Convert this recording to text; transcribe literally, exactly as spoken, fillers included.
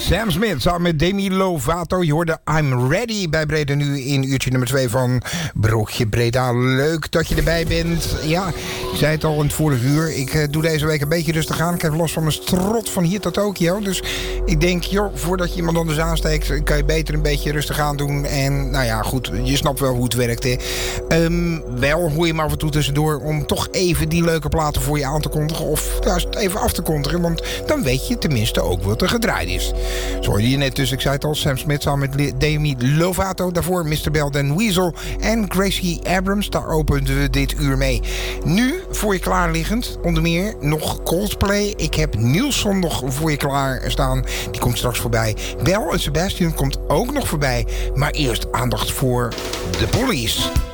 Sam Smith samen met Demi Lovato. Je hoorde I'm Ready bij Breda nu in uurtje nummer twee van Brokje Breda. Leuk dat je erbij bent. Ja, ik zei het al in het vorige uur. Ik uh, doe deze week een beetje rustig aan. Ik heb last van mijn strot van hier tot Tokio. Dus ik denk, joh, voordat je iemand anders aansteekt, kan je beter een beetje rustig aan doen. En nou ja, goed, je snapt wel hoe het werkt, hè. Um, wel hoor je maar af en toe tussendoor om toch even die leuke platen voor je aan te kondigen. Of juist even af te kondigen. Want dan weet je tenminste ook wat er gedraaid is. Zo hoorde je net dus, ik zei het al, Sam Smith samen met Demi Lovato. Daarvoor mister Bell, Dan Weasel en Gracie Abrams. Daar openden we dit uur mee. Nu, voor je klaarliggend, onder meer nog Coldplay. Ik heb Nielsen nog voor je klaar staan. Die komt straks voorbij. Bell en Sebastian komt ook nog voorbij. Maar eerst aandacht voor The Police.